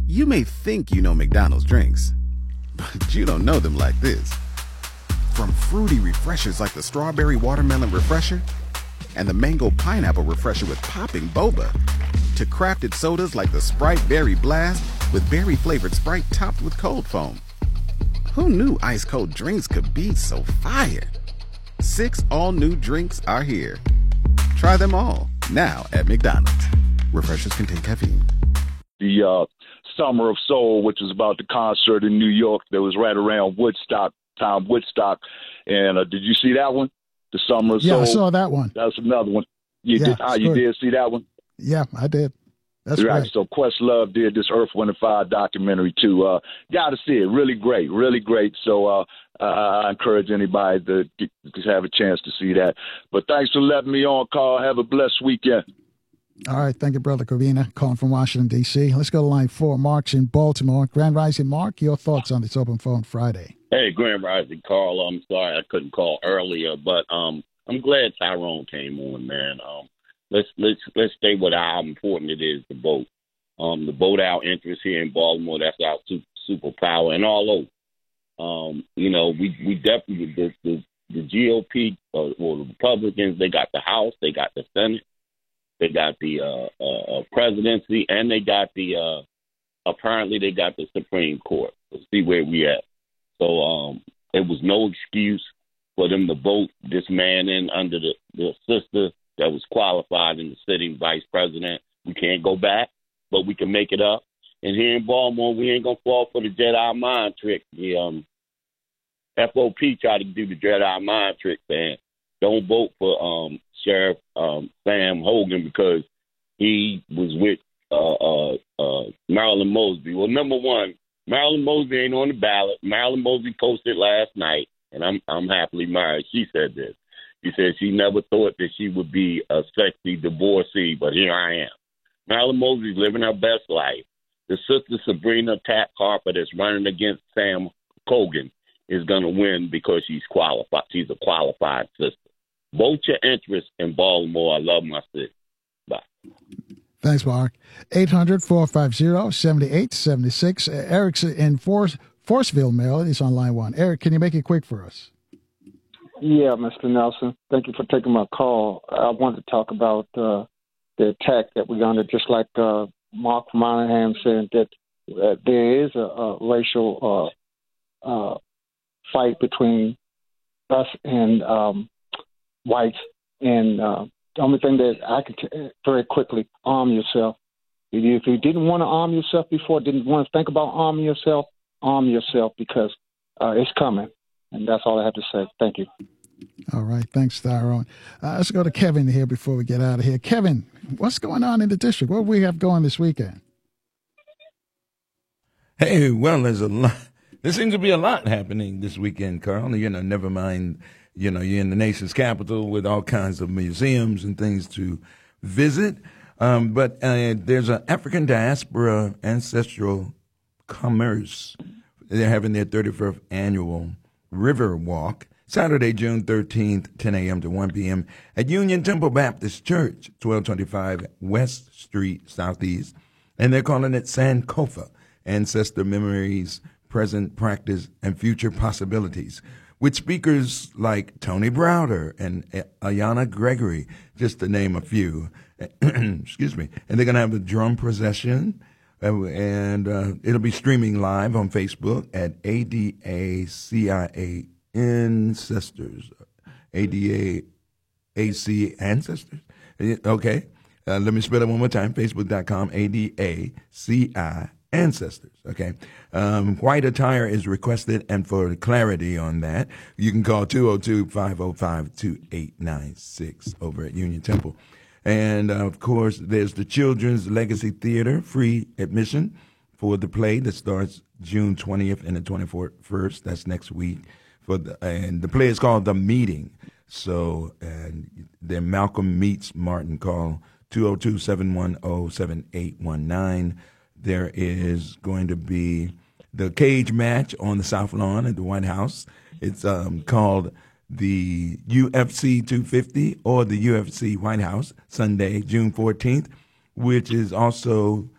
You may think you know McDonald's drinks, but you don't know them like this. From fruity refreshers like the Strawberry Watermelon Refresher and the Mango Pineapple Refresher with popping boba, to crafted sodas like the Sprite Berry Blast with berry-flavored Sprite topped with cold foam. Who knew ice-cold drinks could be so fire? 6 all-new drinks are here. Try them all, now at McDonald's. Refreshers contain caffeine. The Summer of Soul, which was about the concert in New York that was right around Woodstock. And did you see that one? The Summer of Soul? Yeah, I saw that one. That's another one. You did see that one? Yeah, I did. That's right. Great. So Questlove did this Earth, Wind & Fire documentary too. Got to see it. Really great. Really great. So I encourage anybody to have a chance to see that. But thanks for letting me on, Carl. Have a blessed weekend. All right. Thank you, Brother Covina, calling from Washington, D.C. Let's go to line 4. Mark's in Baltimore. Grand Rising, Mark, your thoughts on this Open Phone Friday? Hey, Grand Rising, Carl. I'm sorry I couldn't call earlier, but I'm glad Tyrone came on, man. Let's stay with how important it is to vote. The vote out interest here in Baltimore, that's our superpower, and all over. We definitely the GOP or the Republicans, they got the House, they got the Senate, they got the presidency, and they got the apparently they got the Supreme Court. Let's see where we at. So it was no excuse for them to vote this man in under the sister that was qualified in the sitting vice president. We can't go back, but we can make it up. And here in Baltimore, we ain't going to fall for the Jedi mind trick. The FOP tried to do the Jedi mind trick, man. Don't vote for Sheriff Sam Hogan because he was with Marilyn Mosby. Well, number one, Marilyn Mosby ain't on the ballot. Marilyn Mosby posted last night, and I'm happily married. She said this. She said she never thought that she would be a sexy divorcee, but here I am. Marilyn Mosby's living her best life. The sister Sabrina Tack Harper that's running against Sam Hogan is going to win because she's qualified. She's a qualified sister. Vote your interest in Baltimore. I love my city. Bye. Thanks, Mark. 800-450-7876. Eric's in Forceville, Maryland. He's on line 1. Eric, can you make it quick for us? Yeah, Mr. Nelson. Thank you for taking my call. I wanted to talk about the attack that we're under, just like Mark Monahan said, that there is a racial fight between us and whites. And the only thing that I could very quickly, arm yourself. If you didn't want to arm yourself before, didn't want to think about arm yourself because it's coming. And that's all I have to say. Thank you. All right. Thanks, Tyrone. Let's go to Kevin here before we get out of here. Kevin, what's going on in the district? What do we have going this weekend? Hey, well, there's a lot. There seems to be a lot happening this weekend, Carl. Never mind, you're in the nation's capital with all kinds of museums and things to visit. But there's an African diaspora ancestral commerce. They're having their 31st annual River Walk, Saturday, June 13th, 10 a.m. to 1 p.m. at Union Temple Baptist Church, 1225 West Street, Southeast. And they're calling it Sankofa, Ancestor Memories, Present Practice, and Future Possibilities, with speakers like Tony Browder and Ayanna Gregory, just to name a few. Excuse me. And they're going to have a drum procession, and it'll be streaming live on Facebook at ADACIA Ancestors. ADAC Ancestors. Okay. Let me spell it one more time. Facebook.com, ADACI Ancestors. Okay. White attire is requested, and for clarity on that, you can call 202-505-2896 over at Union Temple. And, of course, there's the Children's Legacy Theater, free admission for the play that starts June 20th and the 21st. That's next week. And the play is called The Meeting. So, and then Malcolm Meets Martin. Call 202-710-7819. There is going to be the cage match on the South Lawn at the White House. It's called the UFC 250 or the UFC White House, Sunday, June 14th, which is also